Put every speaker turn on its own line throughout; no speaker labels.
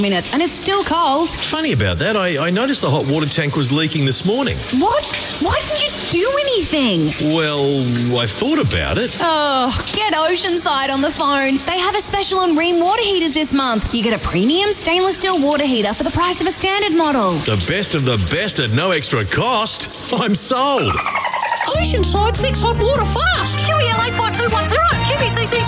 minutes and it's still cold.
Funny about that. I noticed the hot water tank was leaking this morning.
What? Why didn't you do anything?
Well, I thought about it.
Oh, get Oceanside on the phone. They have a special on Rheem water heaters this month. You get a premium stainless steel water heater for the price of a standard model.
The best of the best at no extra cost. I'm sold.
Oceanside, fix hot water fast. QEL 85210, QBCC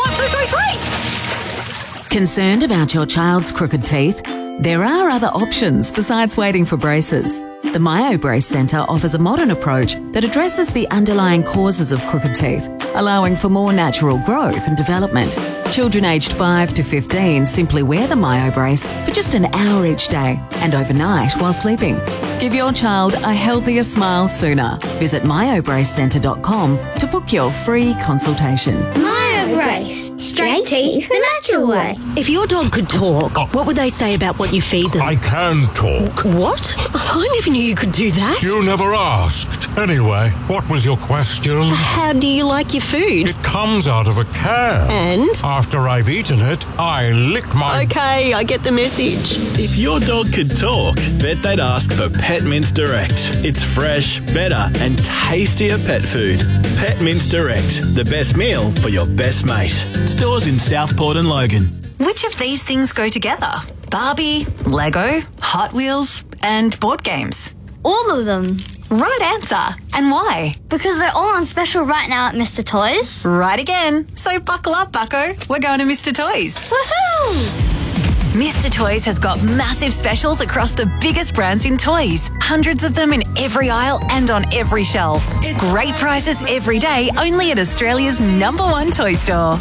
715233.
Concerned about your child's crooked teeth? There are other options besides waiting for braces. The MyoBrace Centre offers a modern approach that addresses the underlying causes of crooked teeth, allowing for more natural growth and development. Children aged 5 to 15 simply wear the MyoBrace for just an hour each day and overnight while sleeping. Give your child a healthier smile sooner. Visit myobracecentre.com to book your free consultation.
MyoBrace. Straight teeth the natural way.
If your dog could talk, what would they say about what you feed them?
I can talk.
What? I never knew you could do that.
You never asked. Anyway, what was your question?
How do you like your food?
It comes out of a can.
And?
After I've eaten it, I lick my...
Okay, I get the message.
If your dog could talk, bet they'd ask for Pet Mints Direct. It's fresh, better and tastier pet food. Pet Mints Direct, the best meal for your best mate. Stores in Southport and Logan.
Which of these things go together? Barbie, Lego, Hot Wheels, and board games?
All of them.
Right answer. And why?
Because they're all on special right now at Mr. Toys.
Right again. So buckle up, bucko. We're going to Mr. Toys.
Woohoo!
Mr. Toys has got massive specials across the biggest brands in toys. Hundreds of them in every aisle and on every shelf. Great prices every day, only at Australia's #1 toy store.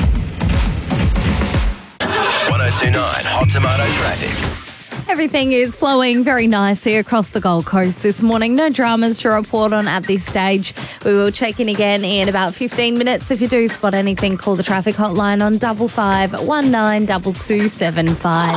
1029 Hot Tomato Traffic.
Everything is flowing very nicely across the Gold Coast this morning. No dramas to report on at this stage. We will check in again in about 15 minutes. If you do spot anything, call the traffic hotline on 55 19 2275.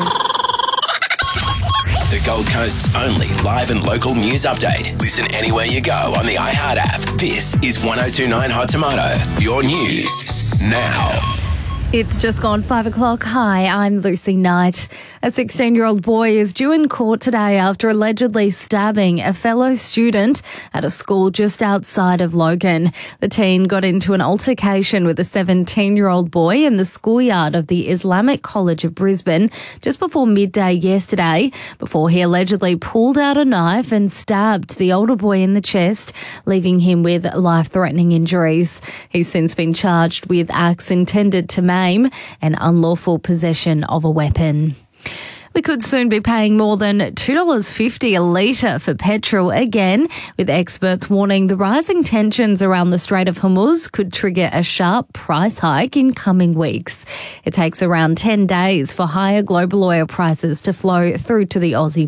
The Gold Coast's only live and local news update. Listen anywhere you go on the iHeart app. This is 1029 Hot Tomato. Your news now.
It's just gone 5 o'clock. Hi, I'm Lucy Knight. A 16-year-old boy is due in court today after allegedly stabbing a fellow student at a school just outside of Logan. The teen got into an altercation with a 17-year-old boy in the schoolyard of the Islamic College of Brisbane just before midday yesterday, before he allegedly pulled out a knife and stabbed the older boy in the chest, leaving him with life-threatening injuries. He's since been charged with acts intended to maim and unlawful possession of a weapon. We could soon be paying more than $2.50 a litre for petrol again, with experts warning the rising tensions around the Strait of Hormuz could trigger a sharp price hike in coming weeks. It takes around 10 days for higher global oil prices to flow through to the Aussie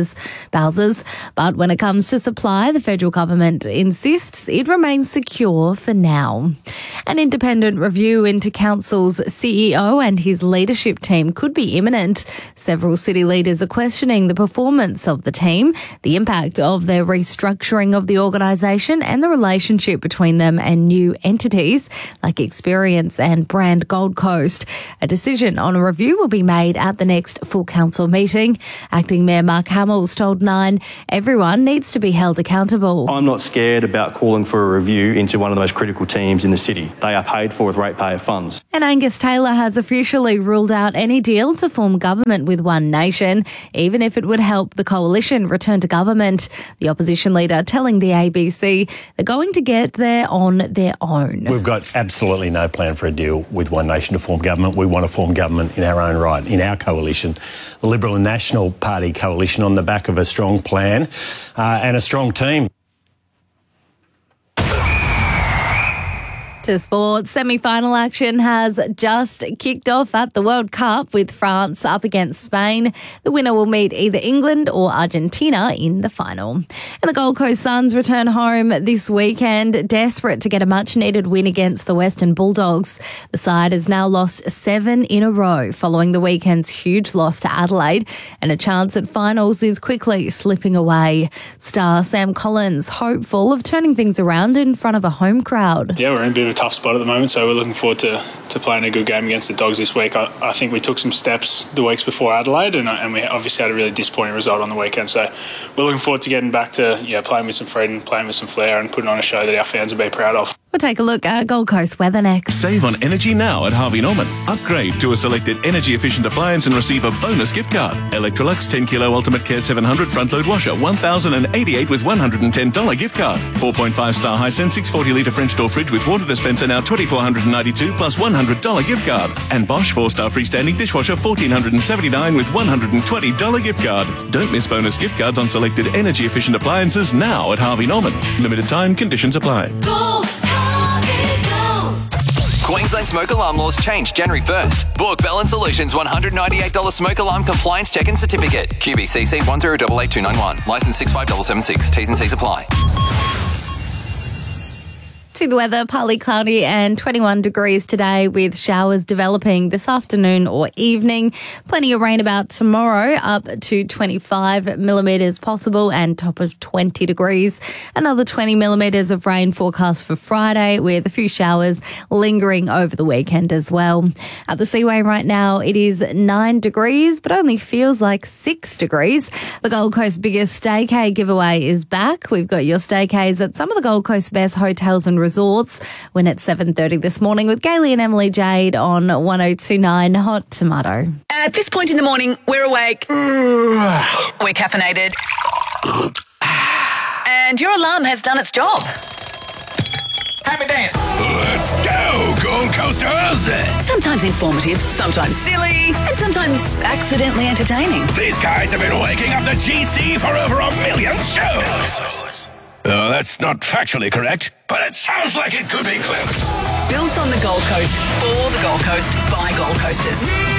bowsers. But when it comes to supply, the federal government insists it remains secure for now. An independent review into Council's CEO and his leadership team could be imminent. Several city leaders are questioning the performance of the team, the impact of their restructuring of the organisation and the relationship between them and new entities like Experience and Brand Gold Coast. A decision on a review will be made at the next full council meeting. Acting Mayor Mark Hamills told Nine everyone needs to be held accountable.
I'm not scared about calling for a review into one of the most critical teams in the city. They are paid for with ratepayer funds.
And Angus Taylor has officially ruled out any deal to form government with One Nation, even if it would help the coalition return to government. The opposition leader telling the ABC they're going to get there on their own.
We've got absolutely no plan for a deal with One Nation to form government. We want to form government in our own right, in our coalition, the Liberal and National Party coalition, on the back of a strong plan and a strong team.
To sport, semi-final action has just kicked off at the World Cup with France up against Spain. The winner will meet either England or Argentina in the final. And the Gold Coast Suns return home this weekend, desperate to get a much-needed win against the Western Bulldogs. The side has now lost 7 in a row following the weekend's huge loss to Adelaide, and a chance at finals is quickly slipping away. Star Sam Collins hopeful of turning things around in front of a home crowd.
Yeah, we're in a bit of a tough spot at the moment, so we're looking forward to playing a good game against the Dogs this week. I think we took some steps the weeks before Adelaide, and we obviously had a really disappointing result on the weekend. So we're looking forward to getting back to playing with some freedom, playing with some flair, and putting on a show that our fans will be proud of.
We'll take a look at Gold Coast weather next.
Save on energy now at Harvey Norman. Upgrade to a selected energy-efficient appliance and receive a bonus gift card. Electrolux 10 Kilo Ultimate Care 700 front-load washer, $1,088 with $110 gift card. 4.5-star Hisense 640-litre French door fridge with water dispenser now $2,492 plus $100 gift card. And Bosch 4-star freestanding dishwasher $1,479 with $120 gift card. Don't miss bonus gift cards on selected energy-efficient appliances now at Harvey Norman. Limited time, conditions apply.
Queensland smoke alarm laws change January 1st. Book Bell & Solutions $198 smoke alarm compliance check and certificate. QBCC 1088291. Licence 65776. T's and C's apply.
To the weather, partly cloudy and 21 degrees today with showers developing this afternoon or evening. Plenty of rain about tomorrow, up to 25 millimetres possible and top of 20 degrees. Another 20 millimetres of rain forecast for Friday with a few showers lingering over the weekend as well. At the Seaway right now, it is 9 degrees, but only feels like 6 degrees. The Gold Coast biggest staycay giveaway is back. We've got your staycays at some of the Gold Coast best hotels and resorts when it's 7:30 this morning with Gailey and Emily Jade on 1029 Hot Tomato.
At this point in the morning, we're awake. We're caffeinated. And your alarm has done its job.
Happy dance. Let's go, Gold Coasters.
Sometimes informative, sometimes silly, and sometimes accidentally entertaining.
These guys have been waking up the GC for over 1 million shows. That's not factually correct, but it sounds like it could be close.
Built on the Gold Coast, for the Gold Coast, by Gold Coasters.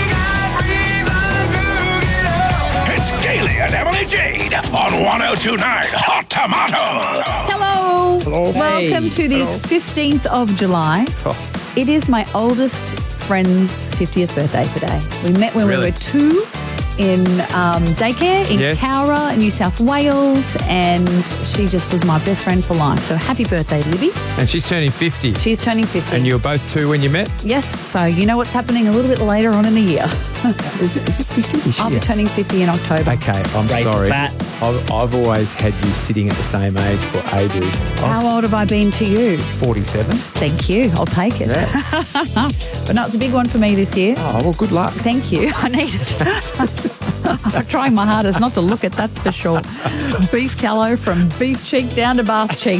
It's Gailey and Emily Jade on 1029 Hot Tomato.
Hello.
Hello.
Welcome to the 15th of July.
Oh.
It is my oldest friend's 50th birthday today. We met when we were 2 in daycare in Cowra, New South Wales, and she just was my best friend for life. So happy birthday, Libby.
And she's turning 50.
She's turning 50.
And you were both 2 when you met?
Yes, so you know what's happening a little bit later on in the year.
Is it 50 this year?
I'll be turning 50 in October.
Okay, I'm sorry. I've always had you sitting at the same age for ages.
How old have I been to you?
47.
Thank you. I'll take it.
Yeah.
But no, it's a big one for me this year.
Oh, well, good luck.
Thank you. I need it. I'm trying my hardest not to look at, that's for sure. Beef tallow from beef cheek down to bath cheek.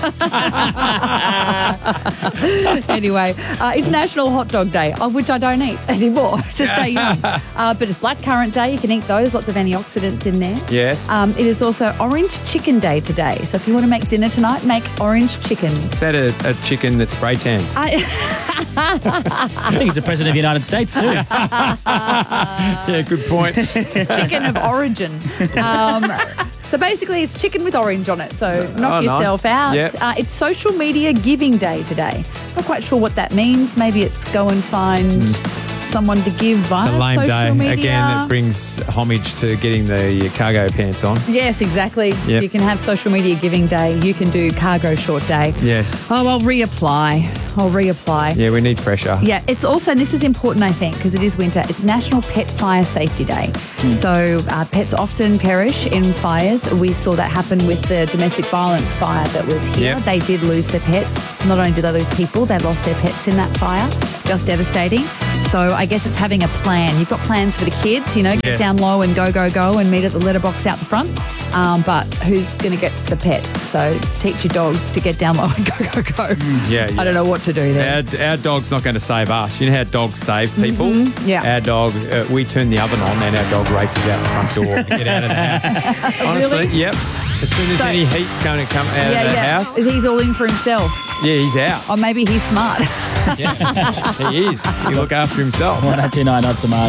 Anyway, it's National Hot Dog Day, of which I don't eat anymore to stay young. But it's Blackcurrant Day. You can eat those. Lots of antioxidants in there.
Yes.
It is also Orange Chicken Day today. So if you want to make dinner tonight, make orange chicken.
Is that a chicken that's spray tans?
I think he's the President of the United States too.
Yeah, good point.
Chicken of origin. So basically it's chicken with orange on it. So knock yourself out.
Yep.
It's Social Media Giving Day today. Not quite sure what that means. Maybe it's go and find someone to give via
It's a lame
social
day.
media.
Again, that brings homage to getting the cargo pants on.
Yes, exactly.
Yep.
You can have Social Media Giving Day. You can do Cargo Short Day.
Yes.
Oh, I'll reapply.
Yeah, we need pressure.
Yeah, it's also, and this is important, I think, because it is winter, it's National Pet Fire Safety Day. So pets often perish in fires. We saw that happen with the domestic violence fire that was here.
Yep.
They did lose their pets. Not only did they lose people, they lost their pets in that fire. Just devastating. So I guess it's having a plan. You've got plans for the kids, get down low and go and meet at the letterbox out the front. But who's going to get the pet? So teach your dog to get down low and go.
Yeah.
I don't know what to do there.
Our dog's not going to save us. You know how dogs save people?
Mm-hmm. Yeah.
Our dog, we turn the oven on and our dog races out the front door to get out of the house. Honestly,
Really?
yep. As soon as any heat's going to come out of the house.
He's all in for himself.
Yeah, he's out.
Or maybe he's smart.
Yeah, he is. He look after himself.
1029 Hot Tomato.